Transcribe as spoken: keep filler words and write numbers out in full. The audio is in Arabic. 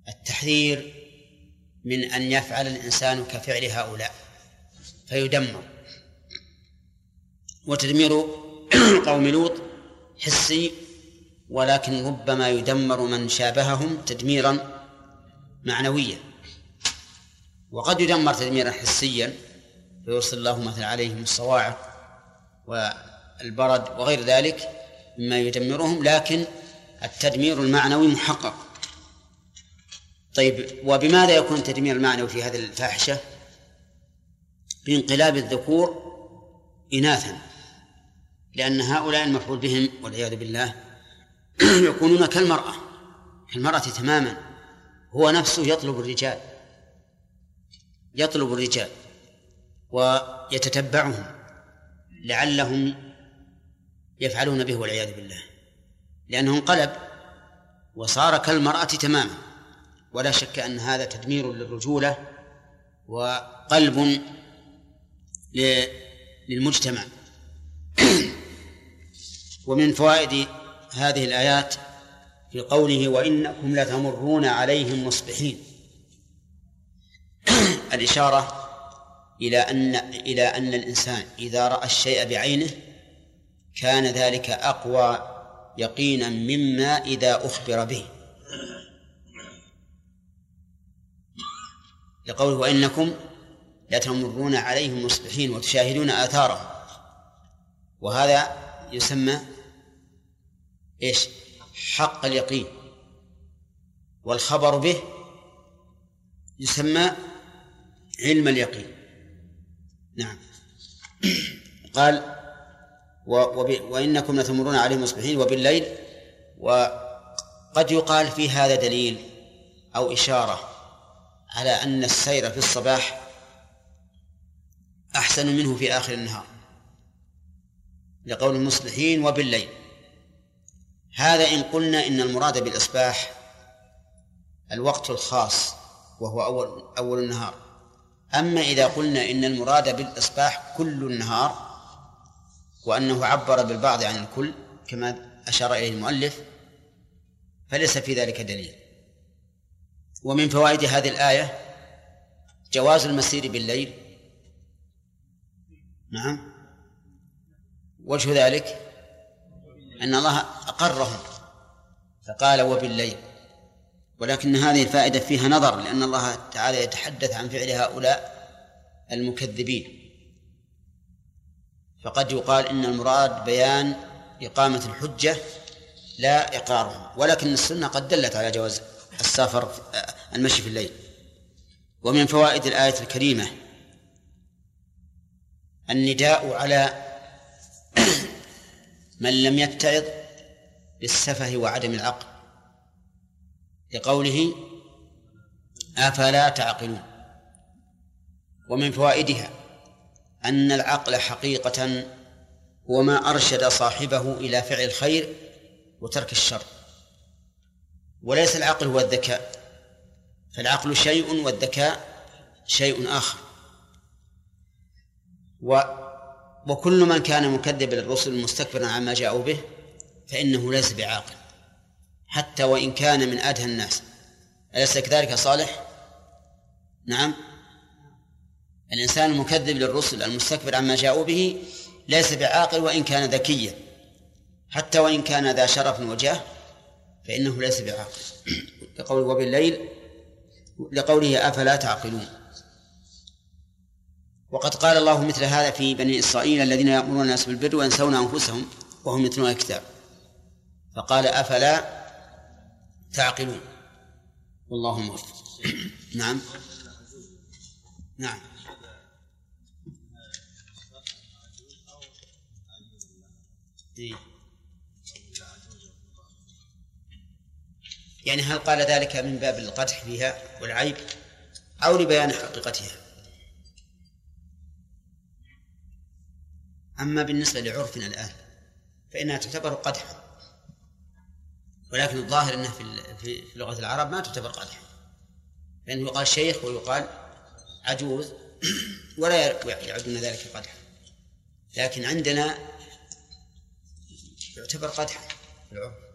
التحذير من أن يفعل الإنسان كفعل هؤلاء فيدمر. وتدمير قوم لوط حسي، ولكن ربما يدمر من شابههم تدميرا معنويا، وقد يدمر تدميرا حسيا فيرسل الله مثلا عليهم الصواعق والبرد وغير ذلك مما يدمرهم، لكن التدمير المعنوي محقق. طيب، وبماذا يكون التدمير المعنوي في هذه الفاحشة؟ بانقلاب الذكور إناثا، لأن هؤلاء المفعول بهم والعياذ بالله يكونون كالمرأة كالمرأة تماما، هو نفسه يطلب الرجال يطلب الرجال ويتتبعهم لعلهم يفعلون به والعياذ بالله، لأنه انقلب وصار كالمرأة تماما. ولا شك أن هذا تدمير للرجولة وقلب للمجتمع. ومن فوائد هذه الآيات في قوله وإنكم لتمرون عليهم مصبحين الإشارة إلى أن إلى أن الإنسان إذا رأى الشيء بعينه كان ذلك أقوى يقينا مما إذا أخبر به، لقوله وإنكم لتمرون عليهم مصبحين وتشاهدون آثارهم، وهذا يسمى إيش؟ حق اليقين، والخبر به يسمى علم اليقين. نعم. قال وإنكم لتمرون عليهم مصبحين وبالليل، وقد يقال في هذا دليل أو إشارة على أن السير في الصباح أحسن منه في آخر النهار، لقول المصبحين وبالليل. هذا إن قلنا إن المراد بالإصباح الوقت الخاص وهو أول, أول النهار. أما إذا قلنا إن المراد بالإصباح كل النهار، وأنه عبر بالبعض عن الكل كما أشار إليه المؤلف، فليس في ذلك دليل. ومن فوائد هذه الآية جواز المسير بالليل. نعم. وجه ذلك أن الله أقرهم فقال وبالليل، ولكن هذه الفائدة فيها نظر، لأن الله تعالى يتحدث عن فعل هؤلاء المكذبين، فقد يقال إن المراد بيان إقامة الحجة لا إقرارهم، ولكن السنة قد دلت على جواز السفر المشي في الليل. ومن فوائد الآية الكريمة النداء على من لم يتعظ بالسفه وعدم العقل، لقوله أفلا تعقلون. ومن فوائدها أن العقل حقيقة هو ما أرشد صاحبه إلى فعل الخير وترك الشر، وليس العقل هو الذكاء، فالعقل شيء والذكاء شيء آخر. و وكل من كان مكذبا للرسل مستكبرا عما جاءوا به فإنه ليس بعاقل، حتى وإن كان من أدهى الناس. أليس كذلك صالح؟ نعم. الإنسان المكذب للرسل المستكبر عما جاءوا به ليس بعاقل وإن كان ذكيا، حتى وإن كان ذا شرف وجاه فإنه ليس بعاقل. لقوله وبالليل، لقوله أفلا تعقلون. وقد قال الله مثل هذا في بني إسرائيل الذين يأمرون الناس بالبر وينسون أنفسهم وهم يتلون الكتاب، فقال أفلا تعقلون. والله موفق. نعم. نعم. يعني هل قال ذلك من باب القدح فيها والعيب أو لبيان حقيقتها؟ أما بالنسبة لعرفنا الآن فإنها تعتبر قدحا، ولكن الظاهر أنها في لغة العرب ما تعتبر قدحا، لأنه يقال شيخ ويقال عجوز ولا يعدون ذلك قدحا، لكن عندنا يعتبر قدحا في العرف.